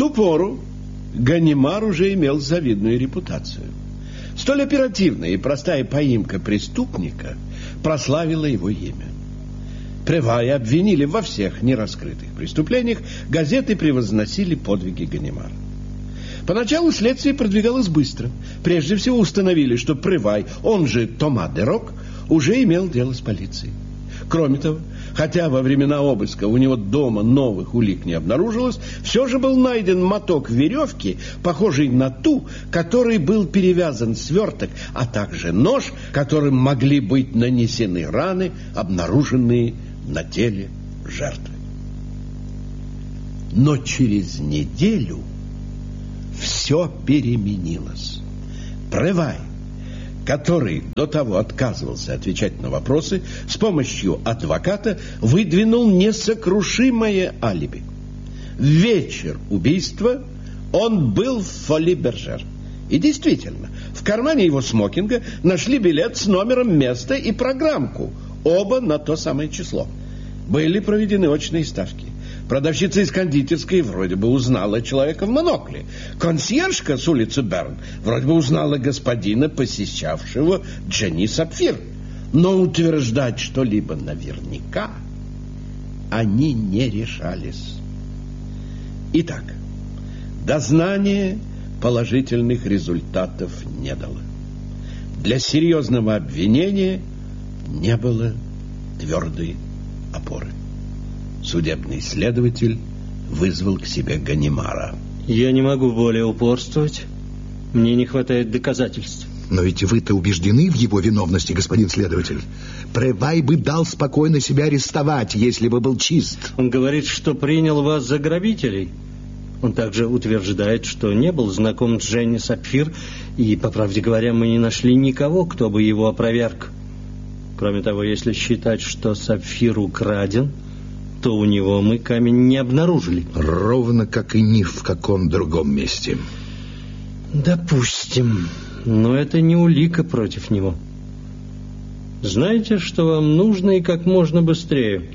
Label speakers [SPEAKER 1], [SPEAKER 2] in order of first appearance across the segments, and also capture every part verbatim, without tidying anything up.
[SPEAKER 1] ту пору Ганимар уже имел завидную репутацию. Столь оперативная и простая поимка преступника прославила его имя. Превая обвинили во всех нераскрытых преступлениях, газеты превозносили подвиги Ганимара. Поначалу следствие продвигалось быстро. Прежде всего установили, что Превай, он же Тома де Рок, уже имел дело с полицией. Кроме того, хотя во времена обыска у него дома новых улик не обнаружилось, все же был найден моток веревки, похожий на ту, которой был перевязан сверток, а также нож, которым могли быть нанесены раны, обнаруженные на теле жертвы. Но через неделю все переменилось. Превай, который до того отказывался отвечать на вопросы, с помощью адвоката выдвинул несокрушимое алиби. В вечер убийства он был в Фоли-Бержер. И действительно, в кармане его смокинга нашли билет с номером места и программку, оба на то самое число. Были проведены очные ставки. Продавщица из кондитерской вроде бы узнала человека в монокле. Консьержка с улицы Берн вроде бы узнала господина, посещавшего Дженни Сапфир. Но утверждать что-либо наверняка они не решались. Итак, дознание положительных результатов не дало. Для серьезного обвинения не было твердой опоры. Судебный следователь вызвал к себе Ганимара.
[SPEAKER 2] Я не могу более упорствовать. Мне не хватает доказательств.
[SPEAKER 3] Но ведь вы-то убеждены в его виновности, господин следователь. Превай бы дал спокойно себя арестовать, если бы был чист.
[SPEAKER 2] Он говорит, что принял вас за грабителей. Он также утверждает, что не был знаком с Дженни Сапфир, и, по правде говоря, мы не нашли никого, кто бы его опроверг. Кроме того, если считать, что Сапфир украден, то у него мы камень не обнаружили.
[SPEAKER 3] Ровно как и ни в каком другом месте.
[SPEAKER 2] Допустим. Но это не улика против него. Знаете, что вам нужно и как можно быстрее?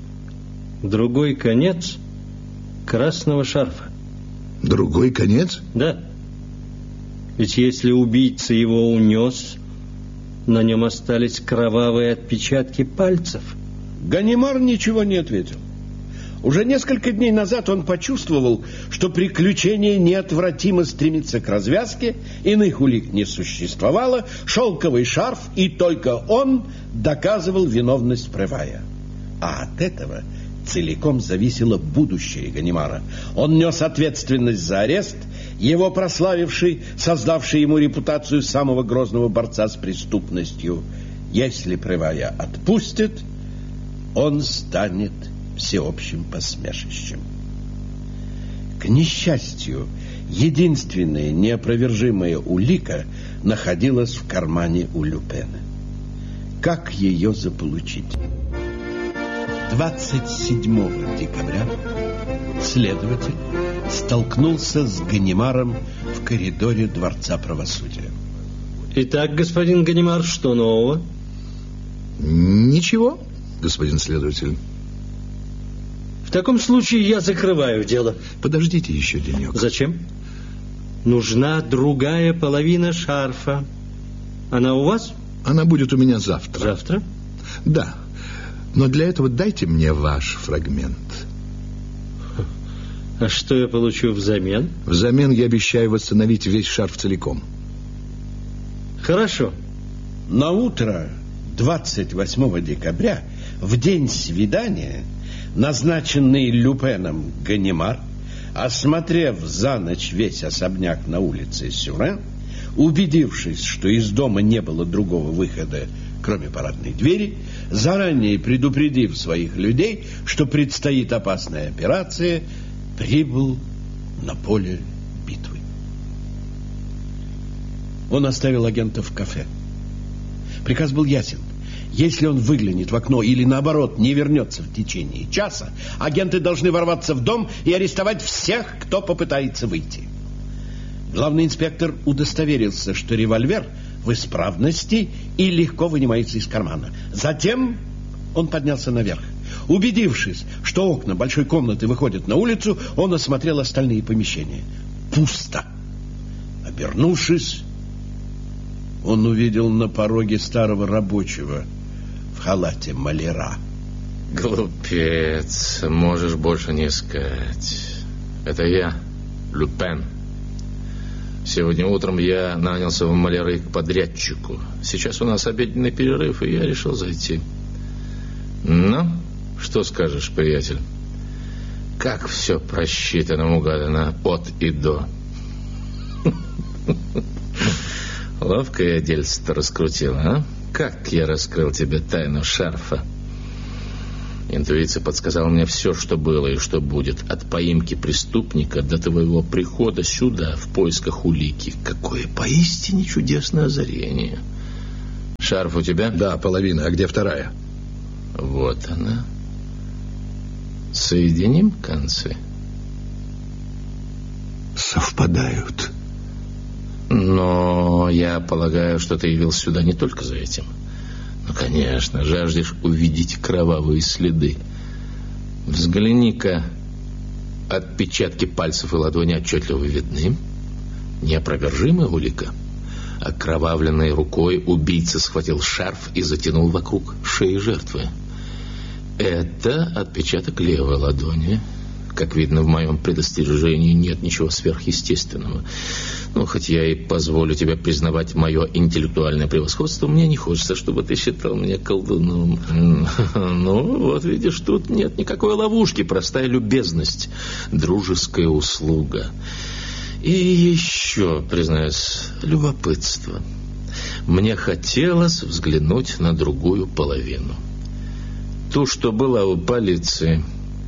[SPEAKER 2] Другой конец красного шарфа.
[SPEAKER 3] Другой конец?
[SPEAKER 2] Да. Ведь если убийца его унес, на нем остались кровавые отпечатки пальцев.
[SPEAKER 1] Ганимар ничего не ответил. Уже несколько дней назад он почувствовал, что приключение неотвратимо стремится к развязке, иных улик не существовало, шелковый шарф, и только он доказывал виновность Превая. А от этого целиком зависело будущее Ганимара. Он нес ответственность за арест, его прославивший, создавший ему репутацию самого грозного борца с преступностью. Если Превая отпустят, он станет всеобщим посмешищем. К несчастью, единственная неопровержимая улика находилась в кармане у Люпена. Как ее заполучить? двадцать седьмого декабря следователь столкнулся с Ганимаром в коридоре Дворца правосудия.
[SPEAKER 2] Итак, господин Ганимар, что нового?
[SPEAKER 3] Ничего, господин следователь.
[SPEAKER 2] В таком случае я закрываю дело.
[SPEAKER 3] Подождите еще денек.
[SPEAKER 2] Зачем? Нужна другая половина шарфа. Она у вас?
[SPEAKER 3] Она будет у меня завтра.
[SPEAKER 2] Завтра?
[SPEAKER 3] Да. Но для этого дайте мне ваш фрагмент.
[SPEAKER 2] А что я получу взамен?
[SPEAKER 3] Взамен я обещаю восстановить весь шарф целиком.
[SPEAKER 2] Хорошо.
[SPEAKER 1] На утро двадцать восьмого декабря, в день свидания, назначенный Люпеном Ганимар, осмотрев за ночь весь особняк на улице Сюрен, убедившись, что из дома не было другого выхода, кроме парадной двери, заранее предупредив своих людей, что предстоит опасная операция, прибыл на поле битвы. Он оставил агента в кафе. Приказ был ясен. Если он выглянет в окно или, наоборот, не вернется в течение часа, агенты должны ворваться в дом и арестовать всех, кто попытается выйти. Главный инспектор удостоверился, что револьвер в исправности и легко вынимается из кармана. Затем он поднялся наверх. Убедившись, что окна большой комнаты выходят на улицу, он осмотрел остальные помещения. Пусто. Обернувшись, он увидел на пороге старого рабочего в халате маляра.
[SPEAKER 4] Глупец, можешь больше не искать. Это я, Люпен. Сегодня утром я нанялся в маляры к подрядчику. Сейчас у нас обеденный перерыв, и я решил зайти. Ну, что скажешь, приятель? Как все просчитано, угадано от и до. Ловко я дельце-то раскрутил, а? Как я раскрыл тебе тайну шарфа? Интуиция подсказала мне все, что было и что будет. От поимки преступника до твоего прихода сюда в поисках улики. Какое поистине чудесное озарение. Шарф у тебя?
[SPEAKER 3] Да, половина. А где вторая?
[SPEAKER 4] Вот она. Соединим концы.
[SPEAKER 3] Совпадают.
[SPEAKER 4] Но я полагаю, что ты явился сюда не только за этим. Ну, конечно, жаждешь увидеть кровавые следы. Взгляни-ка, отпечатки пальцев и ладони отчетливо видны. Неопровержимая улика. Окровавленной рукой убийца схватил шарф и затянул вокруг шеи жертвы. Это отпечаток левой ладони. Как видно, в моем предостережении нет ничего сверхъестественного. Ну, хоть я и позволю тебе признавать мое интеллектуальное превосходство, мне не хочется, чтобы ты считал меня колдуном. Ну, вот видишь, тут нет никакой ловушки, простая любезность, дружеская услуга. И еще, признаюсь, любопытство. Мне хотелось взглянуть на другую половину. Ту, что была у полиции.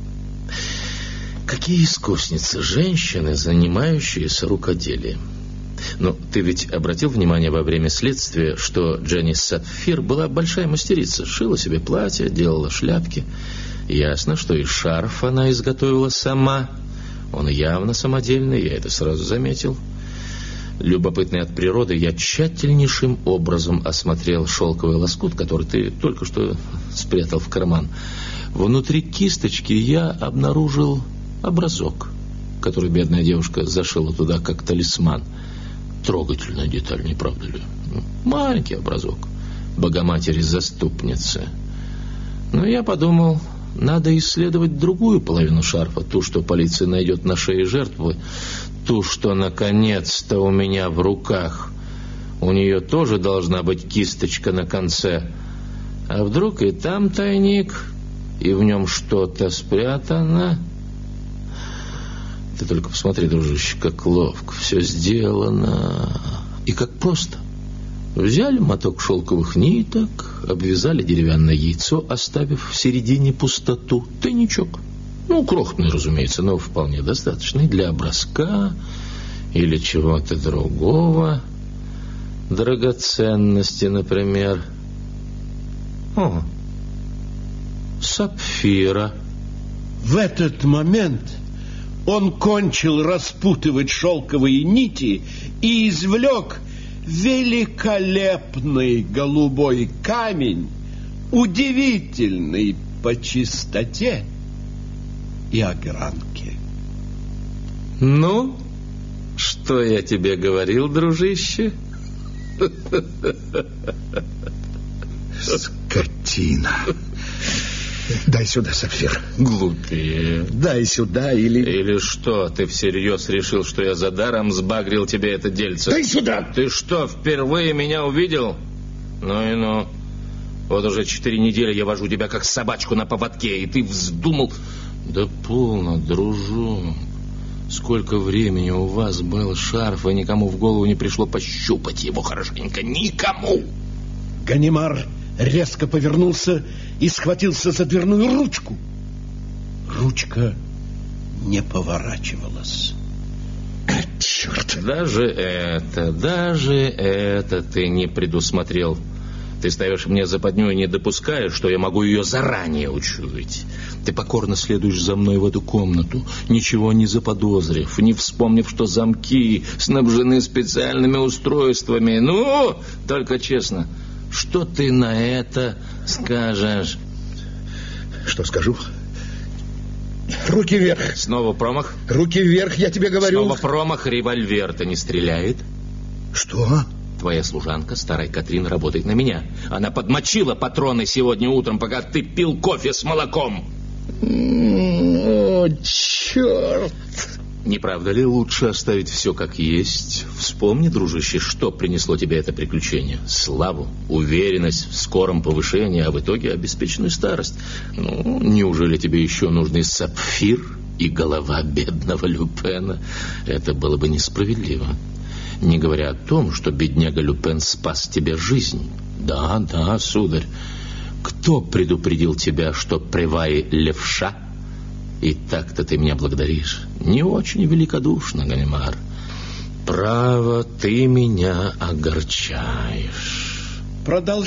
[SPEAKER 4] Какие искусницы женщины, занимающиеся рукоделием. Но ты ведь обратил внимание во время следствия, что Дженни Сапфир была большая мастерица. Шила себе платья, делала шляпки. Ясно, что и шарф она изготовила сама. Он явно самодельный, я это сразу заметил. Любопытный от природы, я тщательнейшим образом осмотрел шелковый лоскут, который ты только что спрятал в карман. Внутри кисточки я обнаружил образок, который бедная девушка зашила туда как талисман. Трогательная деталь, не правда ли? Маленький образок Богоматери-заступницы. Но я подумал, надо исследовать другую половину шарфа, ту, что полиция найдет на шее жертвы, ту, что наконец-то у меня в руках. У нее тоже должна быть кисточка на конце. А вдруг и там тайник, и в нем что-то спрятано? Ты только посмотри, дружище, как ловко все сделано. И как просто. Взяли моток шелковых ниток, обвязали деревянное яйцо, оставив в середине пустоту. Тайничок. Ну, крохотный, разумеется, но вполне достаточный для образка или чего-то другого. Драгоценности, например. О, сапфира.
[SPEAKER 1] В этот момент он кончил распутывать шелковые нити и извлек великолепный голубой камень, удивительный по чистоте и огранке.
[SPEAKER 4] Ну, что я тебе говорил, дружище?
[SPEAKER 3] Скотина. Дай сюда сапфир.
[SPEAKER 4] Глупее.
[SPEAKER 3] Дай сюда или...
[SPEAKER 4] Или что, ты всерьез решил, что я за даром сбагрил тебе это дельце?
[SPEAKER 3] Дай сюда!
[SPEAKER 4] Ты что, впервые меня увидел? Ну и ну. Вот уже четыре недели я вожу тебя как собачку на поводке, и ты вздумал... Да полно, дружок. Сколько времени у вас был шарф, и никому в голову не пришло пощупать его хорошенько. Никому!
[SPEAKER 1] Ганимар резко повернулся и схватился за дверную ручку. Ручка не поворачивалась.
[SPEAKER 3] А, черт!
[SPEAKER 4] Даже это, даже это ты не предусмотрел. Ты ставишь мне западню и не допускаешь, что я могу ее заранее учуять. Ты покорно следуешь за мной в эту комнату, ничего не заподозрив, не вспомнив, что замки снабжены специальными устройствами. Ну, только честно, что ты на это скажешь?
[SPEAKER 3] Что скажу? Руки вверх.
[SPEAKER 4] Снова промах?
[SPEAKER 3] Руки вверх, я тебе говорю.
[SPEAKER 4] Снова промах, револьвер-то не стреляет.
[SPEAKER 3] Что?
[SPEAKER 4] Твоя служанка, старая Катрин, работает на меня. Она подмочила патроны сегодня утром, пока ты пил кофе с молоком.
[SPEAKER 3] О, черт!
[SPEAKER 4] Не правда ли лучше оставить все как есть? Вспомни, дружище, что принесло тебе это приключение. Славу, уверенность в скором повышении, а в итоге обеспеченную старость. Ну, неужели тебе еще нужны сапфир и голова бедного Люпена? Это было бы несправедливо. Не говоря о том, что бедняга Люпен спас тебе жизнь. Да, да, сударь. Кто предупредил тебя, что Превай левша? И так-то ты меня благодаришь. Не очень великодушно, Ганимар. Право, ты меня огорчаешь.
[SPEAKER 1] Продолжай.